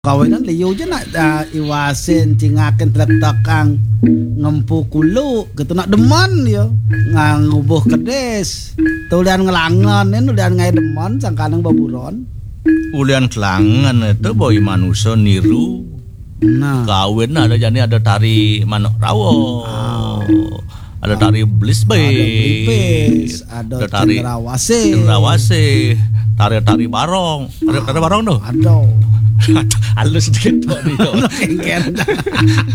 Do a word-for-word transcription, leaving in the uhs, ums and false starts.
Kawinan liyo dyan na uh, iwasin cingakin tlak-takang ngempu kulo gitu nak deman yo nga ngubuh kedes tulian ngelangan ini ulian ngai deman sangkanang baburon ulian kelangan itu boy manusia niru nah kawin ada jadi ada tari manuk rawo oh. ada tari blisbis ada, ada tari cendrawase cendrawase tari-tari barong tari-tari barong tuh ada halus dikit tuh nih